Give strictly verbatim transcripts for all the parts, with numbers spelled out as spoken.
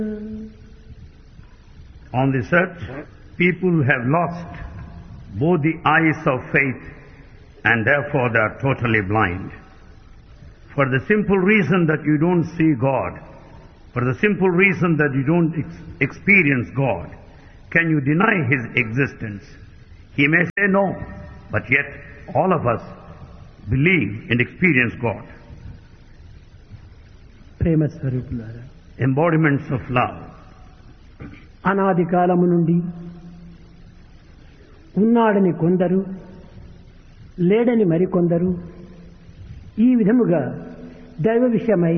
On this earth, people have lost both the eyes of faith and therefore they are totally blind. For the simple reason that you don't see God, for the simple reason that you don't ex- experience God, can you deny His existence? He may say no, but yet all of us believe and experience God. ప్రేమ స్వరూపులారా, Embodiments of love. అనాది కాలము నుండి ఉన్నాడని కొందరు, లేడని మరికొందరు ఈ విధముగా దైవ విషయమై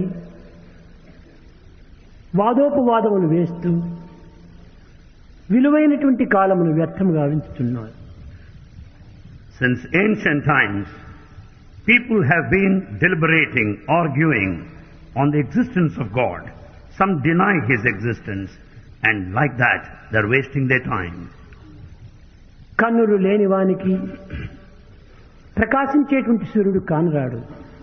వాదోపవాదములు వేస్తూ విలువైనటువంటి కాలమును వ్యర్థముగా గావించుతున్నారు. Since ancient times, people have been deliberating, arguing on the existence of God. Some deny His existence, and like that, they're wasting their time. కన్నులు లేని వానికి ప్రకాశించేటువంటి సూర్యుడు కానరాడు.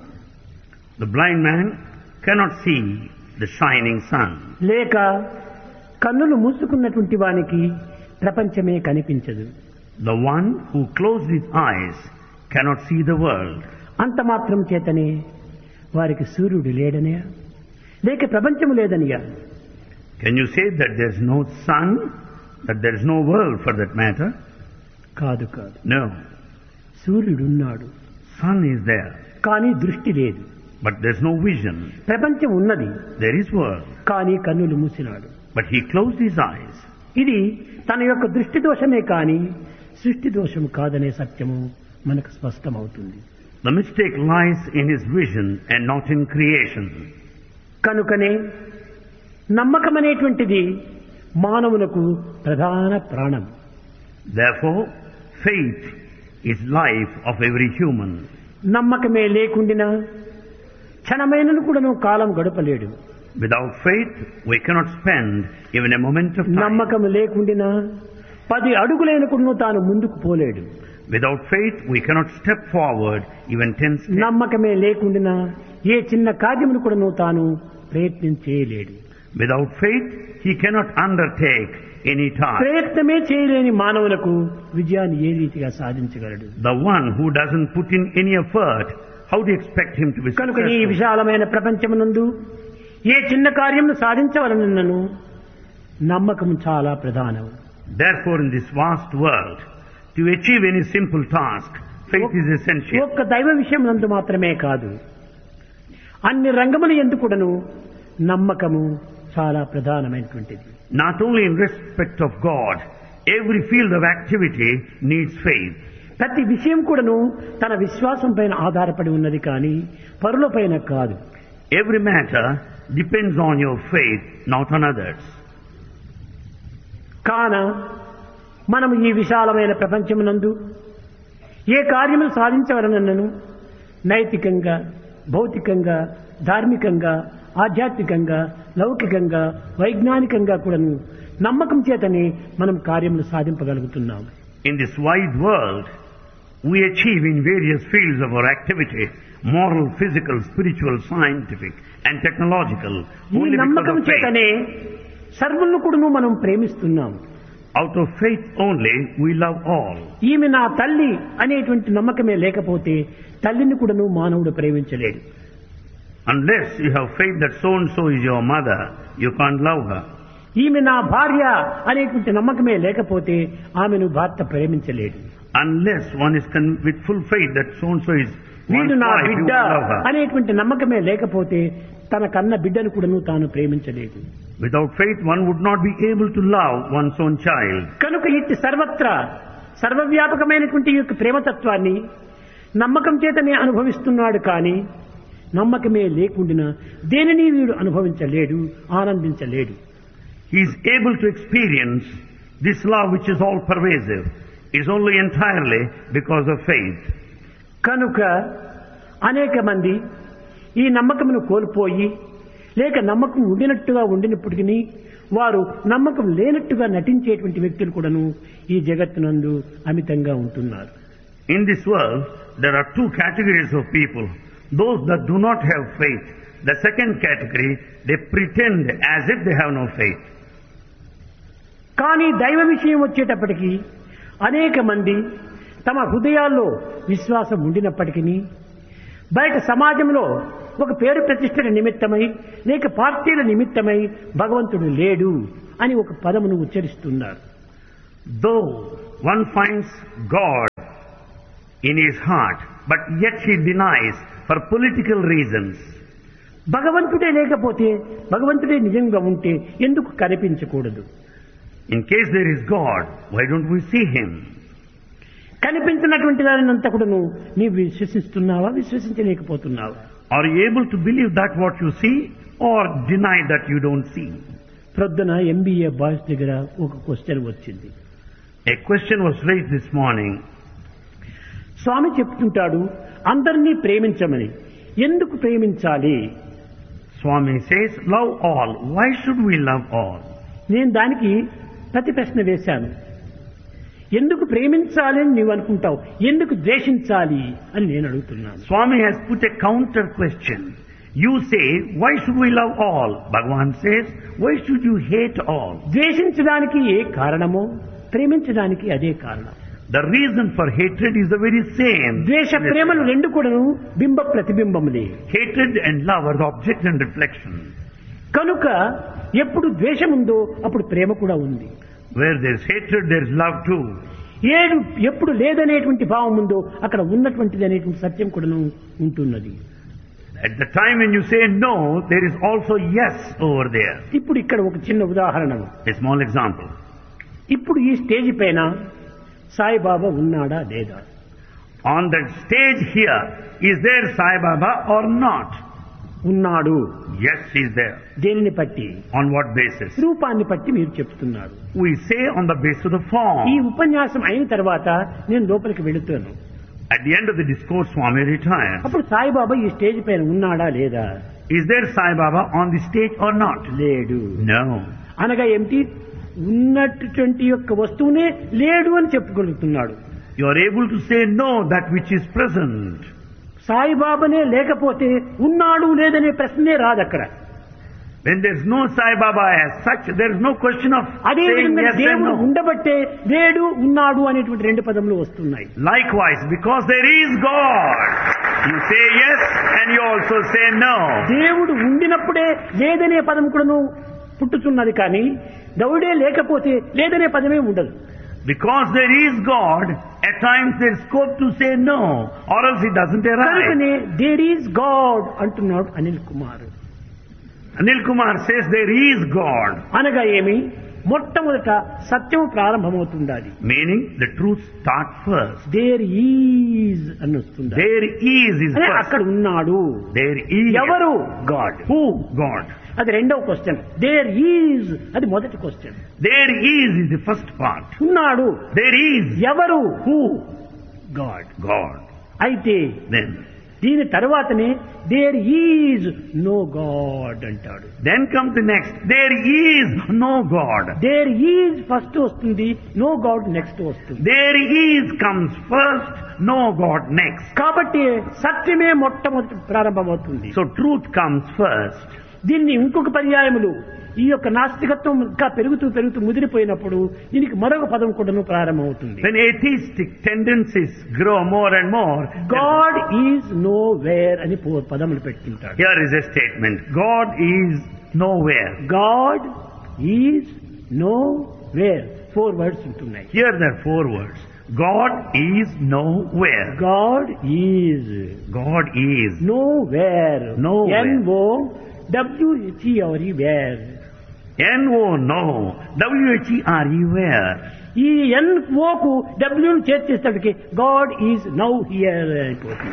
The blind man cannot see the shining sun. లేక కన్నులు మూసుకున్నటువంటి వానికి ప్రపంచమే కనిపించదు. The one who closed his eyes cannot see the world. అంత మాత్రం చేతనే వారికి సూర్యుడు లేడనే, లేక ప్రపంచము లేదనియా? Can you say that there's no sun, that there's no world for that matter? కాదు కాదు. No. సూర్యుడున్నాడు, Sun is there, కానీ దృష్టి లేదు. but there's no vision. ప్రపంచం ఉన్నది, There is world, కానీ కన్నులు మూసినాడు. but he closed his eyes. ఇది తన యొక్క దృష్టి దోషమే కానీ సృష్టి దోషము కాదనే సత్యము మనకు స్పష్టమవుతుంది. The mistake lies in his vision and not in creation. కనుకనే నమ్మకం అనేటువంటిది మానవులకు ప్రధాన ప్రాణం. Therefore, faith is life of every human. నమ్మకమే లేకుండినా క్షణమైనను కూడాను కాలం గడపలేడు. Without faith, we cannot spend even a moment of time. నమ్మకం లేకుండినా పది అడుగులైన కూడాను తాను ముందుకు పోలేడు. Without faith, we cannot step forward even ten steps. నమ్మకమే లేకుండినా ఏ చిన్న కార్యమును కూడాను తాను ప్రయత్నం చేయలేడు. Without faith, he cannot undertake any task. ప్రయత్నమే చేయలేని మానవులకు విజయాన్ని ఏ రీతిగా సాధించగలడు? The one who doesn't put in any effort, how do you expect him to be కనుక ఈ successful? విశాలమైన ప్రపంచమునందు ఏ చిన్న కార్యమును సాధించవలనను నమ్మకం చాలా ప్రధానం. Therefore, in this vast world, to achieve any simple task, faith is essential. ఒక్క దైవ విషయం నందు మాత్రమే కాదు, అన్ని రంగముల యందు కూడాను నమ్మకము చాలా ప్రధానమైనటువంటిది. Not only in respect of God, every field of activity needs faith. ప్రతి విషయం కూడాను తన విశ్వాసం పైన ఆధారపడి ఉన్నది కానీ పరులపైన కాదు. Every matter depends on your faith, not on others. కాన మనం ఈ విశాలమైన ప్రపంచమునందు ఏ కార్యములు సాధించవలనను నైతికంగా, భౌతికంగా, ధార్మికంగా, ఆధ్యాత్మికంగా, లౌకికంగా, వైజ్ఞానికంగా కూడాను నమ్మకం చేతనే మనం కార్యములు సాధింపగలుగుతున్నాం. In this wide world, we achieve in various fields of our activity, moral, physical, spiritual, scientific and technological, ఈ only because నమ్మకం of faith. చేతనే సర్వులను కూడాను మనం ప్రేమిస్తున్నాం. Out of faith only, we love all. ఈమె నా తల్లి అనేటువంటి నమ్మకమే లేకపోతే తల్లిని కూడాను మానవుడు ప్రేమించలేడు. Unless you have faith that so-and-so is your mother, you can't love her. ఈమె నా భార్య అనేటువంటి నమ్మకమే లేకపోతే ఆమెను భర్త ప్రేమించలేడు. Unless one is con- with full faith that so-and-so is one's వీడు నా wife, you బిడ్డ will love her. అనేటువంటి నమ్మకమే లేకపోతే తన కన్న బిడ్డను కూడాను తాను ప్రేమించలేదు. Without faith, one would not be able to love one's own child. కనుక ఇట్టి సర్వత్రా సర్వవ్యాపకమైనటువంటి ఈ యొక్క ప్రేమతత్వాన్ని నమ్మకం చేతనే అనుభవిస్తున్నాడు కానీ నమ్మకమే లేకుండా దేనిని వీడు అనుభవించలేడు, ఆనందించలేడు. He is able to experience this love which is all pervasive, is only entirely because of faith. కనుక అనేక మంది ఈ నమ్మకమును కోల్పోయి లేక నమ్మకం ఉండినట్టుగా ఉండినప్పటికీ వారు నమ్మకం లేనట్టుగా నటించేటువంటి వ్యక్తులు కూడాను ఈ జగత్తునందు అమితంగా ఉంటున్నారు. In this world, there are two categories of people. Those that do not have faith, The second category, they pretend as if they have no faith. కానీ దైవ విషయం వచ్చేటప్పటికి అనేక మంది తమ హృదయాల్లో విశ్వాసం ఉండినప్పటికీ బయట సమాజంలో ఒక పేరు ప్రతిష్టల నిమిత్తమై లేక పార్టీల నిమిత్తమై భగవంతుడు లేడు అని ఒక పదమును ఉచ్చరిస్తున్నారు. Though one finds God in his heart, but yet he denies for political reasons. భగవంతుడే లేకపోతే భగవంతుడే నిజంగా ఉంటే ఎందుకు కనిపించకూడదు? In case there is God, why don't we see him? కనిపించినటువంటి దానినంతా కూడా నీవు విశ్వసిస్తున్నావా, విశ్వసించలేకపోతున్నావా? Are you able to believe that what you see or deny that you don't see? ప్రొద్దున ఎంబీఏ బాయ్స్ దగ్గర ఒక క్వశ్చన్ వచ్చింది. A question was raised this morning. స్వామి చెప్తుంటాడు అందరినీ ప్రేమించమని. ఎందుకు ప్రేమించాలి? Swami says, love all. Why should we love all? నేను దానికి ప్రతి ప్రశ్న వేశాను. ఎందుకు ప్రేమించాలి అని నీవు అనుకుంటావు, ఎందుకు ద్వేషించాలి అని నేను అడుగుతున్నాను. Swami has put a counter question. You say, why should we love all? Bhagavan says, why should you hate all? ద్వేషించడానికి ఏ కారణమో ప్రేమించడానికి అదే కారణం. The reason for hatred is the very same. ద్వేష ప్రేమలు రెండు కూడాను బింబ ప్రతిబింబములే. Hatred and love are the object and reflection. కనుక ఎప్పుడు ద్వేషం ఉందో అప్పుడు ప్రేమ కూడా ఉంది. Where there is hatred, there is love too. ఏడు ఎప్పుడు లేదనేటువంటి భావం ఉందో అక్కడ ఉన్నటువంటిది అనేటువంటి సత్యం కూడాను ఉంటున్నది. At the time when you say no, there is also yes over there. ఇప్పుడు ఇక్కడ ఒక చిన్న ఉదాహరణ. A small example. ఇప్పుడు ఈ స్టేజ్ పైన సాయిబాబా ఉన్నాడా లేదా? On that stage here, is there Sai Baba or not? ఉన్నాడు. Yes, he is there. దేనిని బట్టి? On what basis? రూపాన్ని బట్టి మీరు చెప్తున్నారు. We say on the basis of the form. ఈ ఉపన్యాసం అయిన తర్వాత నేను లోపలికి వెళుతాను. At the end of the discourse, Swami retires. అప్పుడు సాయిబాబా ఈ స్టేజ్ పైన ఉన్నాడా లేదా? Is there Sai Baba on the stage or not? లేడు. No. అనగా ఏమిటి? ఉన్నటువంటి యొక్క వస్తువునే లేడు అని చెప్పుకొలుగుతున్నాడు. You are able to say no, that which is present. సాయిబాబానే లేకపోతే ఉన్నాడు లేదనే ప్రశ్నే రాదు అక్కడ. When there is no Sai Baba as such, there is no question of అదే saying విధంగా yes and దేవుడు no. ఉండబట్టే లేడు ఉన్నాడు అనేటువంటి రెండు పదములు వస్తున్నాయి. Likewise, because there is God, you say yes and you also say no. దేవుడు ఉండినప్పుడే లేదనే పదం కూడాను పుట్టుతున్నది, కానీ దేవుడే లేకపోతే లేదనే పదమే ఉండదు. Because there is God, at times there is scope to say no, or else it doesn't arise. కనుకనే దేర్ ఈజ్ గాడ్ అంటున్నాడు Anil Kumar. Anil Kumar says there is God. అనగా ఏమి? మొట్టమొదట సత్యం ప్రారంభమవుతుండాలి. Meaning the truth starts first. There is అని వస్తుంది. There is is first. అక్కడ ఉన్నాడు. There is. ఎవరు? గాడ్. Who? God. అది రెండవ క్వశ్చన్. దేర్ ఈజ్ అది మొదటి question. There is is the first part. ఉన్నాడు. There is. ఎవరు? Who? గాడ్. God. అయితే Then. దీని తర్వాతనే దేర్ ఈజ్ నో గాడ్ అంటాడు. Then comes the next. There is no God. There is first వస్తుంది, no God next వస్తుంది. There is comes first, no God next. కాబట్టి సత్యమే మొట్టమొదటి ప్రారంభమవుతుంది. So truth comes first. దీన్ని ఇంకొక పర్యాయములు ఈ యొక్క నాస్తికత్వం ఇంకా పెరుగుతూ పెరుగుతూ ముదిరిపోయినప్పుడు దీనికి మరొక పదం కూడాను ప్రారంభమవుతుంది. When atheistic tendencies grow more and more, God is know where అని పో- పదములు పెట్టుకుంటాడు. here is a statement. God is nowhere. God is know where four words ఉంటున్నాయి. Here there are four words. God is nowhere. God is God is. Know where. Nowhere. N O W H ఈ are ఈ wear. N O no. W H E R E where. ఈ ఎన్ ఓకు W చేర్చేసరికి God is now here అయిపోతుంది.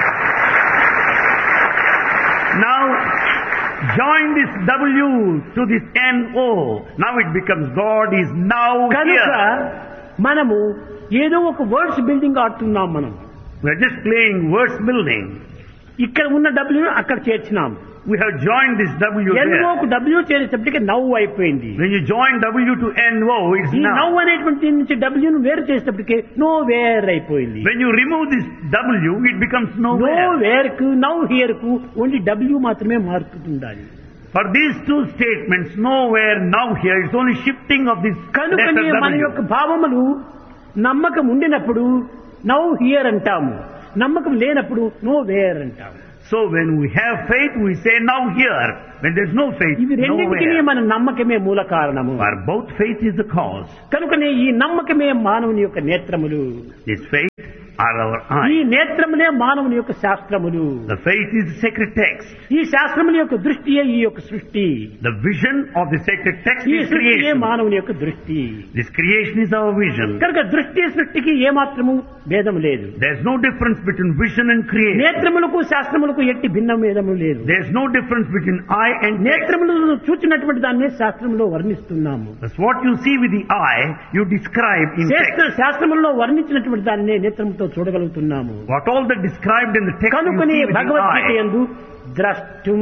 Now join this W to this N O. Now it becomes God is now కనుక here. మనము ఏదో ఒక words building ఆడుతున్నాం. మనం We are just playing words building. ఇక్కడ ఉన్న డబ్ల్యూ అక్కడ చేర్చినాం. we have joined this W NO there. కు డబ్ల్యూ చేసేటప్పటికి నవ్వు అయిపోయింది. When you join W to N O, it's ఈ now. నవ్వు అనేటువంటి దీని నుంచి డబ్ల్యూను వేరు చేసేటప్పటికి నో వేర్ అయిపోయింది. When you remove this W, it becomes no nowhere. Wear కు నౌ హియర్ కు ఓన్లీ డబ్ల్యూ మాత్రమే మారుతుండాలి. For these two statements, nowhere, now here, it's only shifting of this కనుకనే letter మన W. యొక్క భావములు నమ్మకం ఉండినప్పుడు నౌ హియర్ అంటాము, నమ్మకం లేనప్పుడు నో వేర్ అంటాము. So when we have faith, we say now here. When there's no faith, ఇవి రెండింటికి nowhere. మన నమ్మకమే మూల కారణము. For both faith is the cause. కనుకనే ఈ నమ్మకమే మానవుని యొక్క నేత్రములు. This faith are our ఈ eyes. నేత్రములే మానవుని యొక్క శాస్త్రములు. The faith is the sacred text. ఈ శాస్త్రముల యొక్క దృష్టియే ఈ యొక్క సృష్టి. The vision of the sacred text ఈ is సృష్టియే creation. మానవుని యొక్క దృష్టి. This creation is our vision. కనుక దృష్టి సృష్టికి ఏమాత్రము భేదం లేదు. There's no difference between vision and creation. నేత్రములకు శాస్త్రములకు ఎట్టి భిన్న భేదము లేదు. There's no difference between eye and text. నేత్రములను చూచినటువంటి దాన్ని శాస్త్రంలో వర్ణిస్తున్నాము. That's what you see with the eye, you describe in శాస్త్ర text. శాస్త్రములో వర్ణించినటువంటి దాన్ని నేత్రముతో చూడగలుగుతున్నాము. What all that described in the text you కనుకనే see with the Bhagavad Gita eye. యందు ద్రష్టుం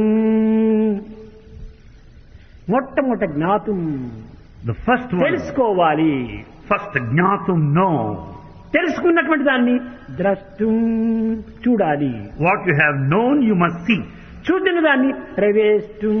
మొట్టమొదట జ్ఞాతుం The first one, తెలుసుకోవాలి. first జ్ఞాతుం, know. తెలుసుకున్నటువంటి దాన్ని ద్రష్టుం చూడాలి. What you have known, you must see. చూసిన దాన్ని ప్రవేశం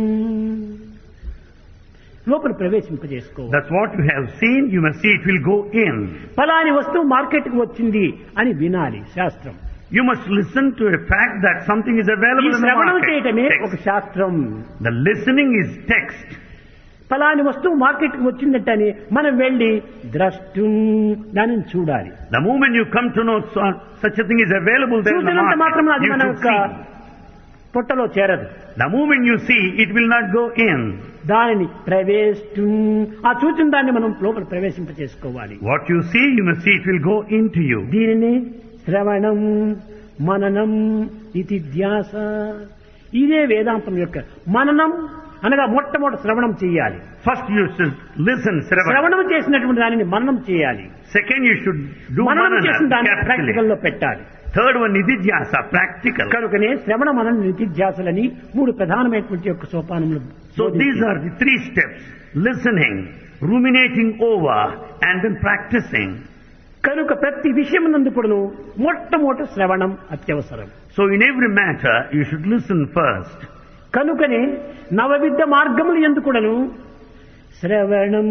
లోపల ప్రవేశింపజేసుకోవాలి. That's what you have seen, you must see, it will go in. ఫలాని వస్తువు మార్కెట్కి వచ్చింది అని వినాలి శాస్త్రం. You must listen to a fact that something is ఈ available in the శ్రవణం చేయటమే market. ఒక Text. శాస్త్రం. The listening is text. ఫలాని వస్తువు మార్కెట్కి వచ్చిందంటని మనం వెళ్ళి ద్రష్టుం దానిని చూడాలి. The moment you come to know so, such a thing is available there in the చూసినంత మాత్రం market, అది you మన should యొక్క see. పొట్టలో చేరదు. The moment you see, it will not go in. దానిని ప్రవేశం ఆ చూచిన దాన్ని మనం లోపల ప్రవేశింప చేసుకోవాలి. What you see, you must see, it will go into you. దీనిని శ్రవణం మననం నితిధ్యాస, ఇదే వేదాంతం యొక్క మననం అనగా మొట్టమొదటి శ్రవణం చేయాలి. First you should listen, Sravana. శ్రవణం చేసినటువంటి దానిని మననం చేయాలి. Second you should do మననం చేసిన manana, దాన్ని capitally. ప్రాక్టికల్ లో పెట్టాలి. Third one, nididhyasa, practical. కనుకనే శ్రవణ మనన నితిధ్యాసలని మూడు ప్రధానమైనటువంటి యొక్క సోపానములు. So these are the three steps: listening, ruminating over, and then practicing. కనుక ప్రతి విషయమునందు కూడాను మొట్టమొదటి శ్రవణం అత్యవసరం. So in every matter, you should listen first. కనుకనే నవవిధ మార్గములు యందు కూడాను శ్రవణం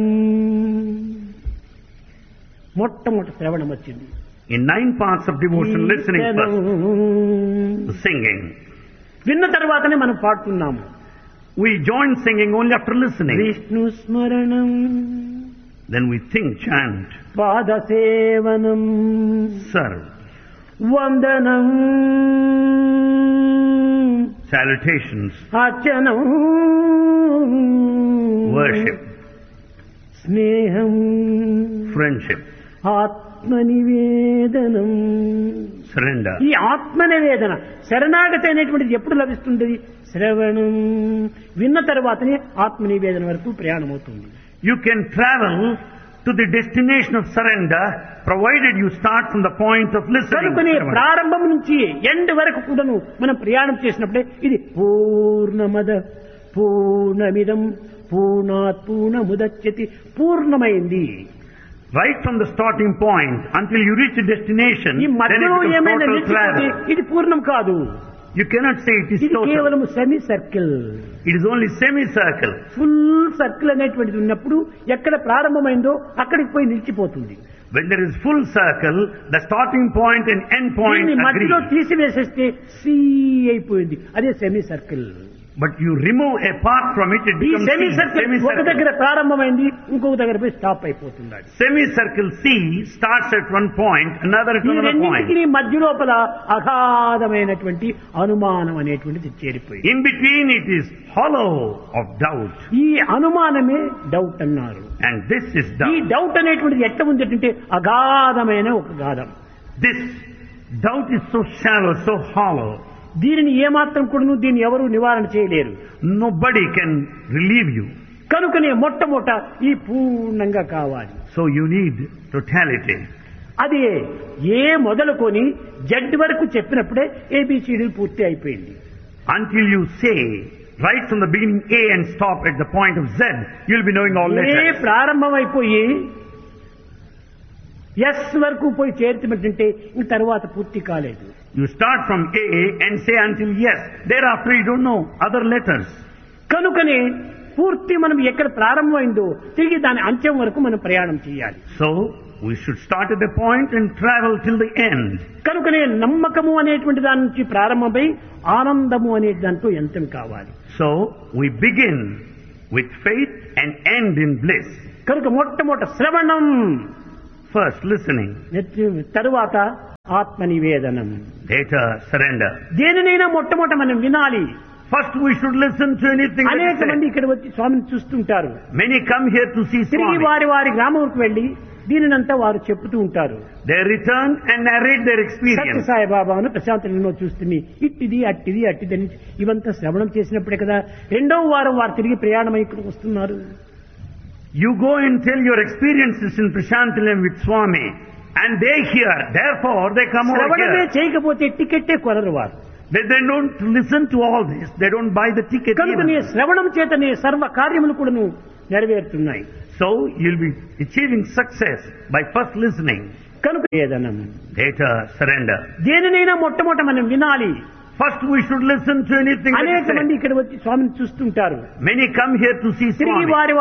మొట్టమొదటి శ్రవణం వచ్చింది. In nine parts of devotion, listening first, singing. విన్న తర్వాతనే మనం పాడుతున్నాము. We join singing only after listening. Vishnu స్మరణం Then we think, chant, పాద సేవనం serve, వందనం salutations, అర్చనం worship, స్నేహం friendship, ఆత్మనివేదనం. surrender. ఈ ఆత్మనివేదన శరణాగతి అనేటువంటిది ఎప్పుడు లభిస్తుంది? శ్రవణం విన్న తర్వాతనే ఆత్మనివేదన వరకు ప్రయాణం అవుతుంది. You can travel to the destination of surrender provided you start from the point of listening. కనుకనే Sravana. ప్రారంభం నుంచి ఎండ్ వరకు కూడాను మనం ప్రయాణం చేసినప్పుడే ఇది పూర్ణమద పూర్ణమిదం పూర్ణాత్ పూర్ణముదచ్యతి పూర్ణమైంది. Right from the starting point until you reach the destination, ఈ then it మధ్యలో becomes ఏమైనా total నిలిచిపోతే travel. ఇది పూర్ణం కాదు. You cannot say it is ఇది total. కేవలం semi circle. It is only semicircle. Full circle అనేటువంటిది ఉన్నప్పుడు ఎక్కడ ప్రారంభమైందో అక్కడికి పోయి నిలిచిపోతుంది. When there is full circle, the starting point and end point దీన్ని agree. మధ్యలో తీసివేసేస్తే సి అయిపోయింది, అదే semi circle. But you remove a part from it, it ఈ becomes సెమీ C, సర్కిల్ ఒక semicircle. దగ్గర ప్రారంభమైంది, ఇంకొక దగ్గర పోయి స్టాప్ అయిపోతుంది. అది Semicircle C starts at one point, another at ఈ another point. రెండింటికి మధ్య లోపల అగాధమైనటువంటి అనుమానం అనేటువంటిది చేరిపోయింది. In between it is hollow of doubt. ఈ అనుమానమే డౌట్ అన్నారు. And this is ఈ doubt. డౌట్ అనేటువంటిది ఎట్లా ఉంది అంటే అగాధమైన ఒక Gadham. This doubt is so shallow, so hollow. దీనిని ఏమాత్రం కూడాను దీన్ని ఎవరు నివారణ చేయలేరు. Nobody can relieve you. కనుకనే మొట్టమొదట ఈ పూర్ణంగా కావాలి. So you need totality. అదే ఏ మొదలుకొని జడ్ వరకు చెప్పినప్పుడే ఏబిసిడీలు పూర్తి అయిపోయింది. Until you say right from the beginning A and stop at the point of Z, you'll be knowing all A letters. ప్రారంభమైపోయి yes వరకు పోయి చేరుతున్నట్టుంటే ఇంక తర్వాత పూర్తి కాలేదు. You start from A and say until yes. Thereafter you don't know other letters. కనుకనే పూర్తి మనం ఎక్కడ ప్రారంభమైందో తిరిగి దాని అంత్యం వరకు మనం ప్రయాణం చేయాలి. So, we should start at the point and travel till the end. కనుకనే నమ్మకము అనేటువంటి దాని నుంచి ప్రారంభమై ఆనందము అనే దాంతో అంతం కావాలి. So, we begin with faith and end in bliss. కనుక మొట్టమొదట శ్రవణం, First, listening. తరువాత ఆత్మ నివేదనం. Later, surrender. దేనినైనా మొట్టమొదట మనం వినాలి. First, we should listen to anything that అనేక is మంది said. ఇక్కడ వచ్చి స్వామిని చూస్తుంటారు. Many come here to see తిరిగి Swami. వారి వారి గ్రామంకు వెళ్లి దీనినంతా వారు చెప్తూ ఉంటారు. They return and narrate their Satya experience. సాయిబాబాను ప్రశాంతంలో చూస్తుంది, ఇట్టిది అట్టిది అట్టిదని ఇవంతా శ్రవణం చేసినప్పుడే కదా రెండవ వారం వారు తిరిగి ప్రయాణమై ఇక్కడికి వస్తున్నారు. You go and tell your experiences in Prashantilam with Swami, and they hear. Therefore, they come over శ్రవణమే here. చేయకపోతే టికెట్టే కొనరు వారు. They, they don't listen to all this. They don't buy the ticket కనుకనే even. శ్రవణం చేతనే సర్వ కార్యములు కూడాను నెరవేరుతున్నాయి. So, you'll be achieving success by first listening. కనుక వేదనం. Later, surrender. దేనినైనా మొట్టమొదట మనం వినాలి. First, we should listen to anything that is అనేక said. మంది ఇక్కడ వచ్చి స్వామిని చూస్తుంటారు. Many come here to see తిరిగి Swami. వారి